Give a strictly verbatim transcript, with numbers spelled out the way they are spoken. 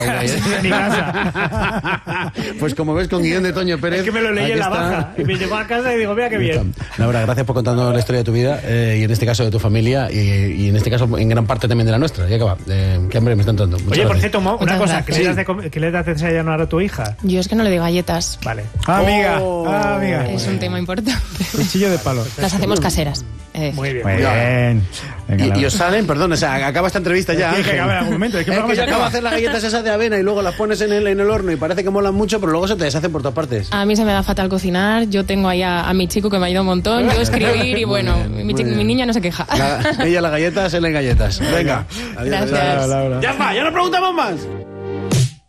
En mi casa. Pues como ves, con guión de Toño Pérez. Es que me lo leí en la está. baja y me llegó a casa y digo, mira qué bien. Laura, gracias por contarnos la historia de tu vida eh, y en este caso de tu familia y, y en este caso en gran parte también de la nuestra. Ya acaba. Eh, qué hambre me está entrando. Muchas Oye, por gracias. cierto, Mo, una Muchas cosa, ¿qué le, das gracias. de, com- ¿qué le das de desayunar a tu hija? Yo es que no le doy galletas. Vale. Ah, amiga. Oh. Ah, amiga. Es un tema importante. Cuchillo de palo. Las hacemos caseras. Eh, Muy bien. Muy bien. Venga, Y, Laura. y os salen, perdón, o sea, acaba esta entrevista ya. Tiene que Ángel. acabar en algún momento. Es que el Es programa que se se acaba de acaba. hacer las galletas esas de avena y luego las pones en el, en el horno y parece que molan mucho, pero luego se te deshacen por todas partes. A mí se me da fatal cocinar. Yo tengo ahí a, a mi chico que me ayuda un montón. Yo escribir y bueno, bien, mi, muy chi- bien. mi niña no se queja. La- ella las galletas, él en galletas. Venga. Adiós, Gracias. adiós. Laura. Ya está, ya no preguntamos más.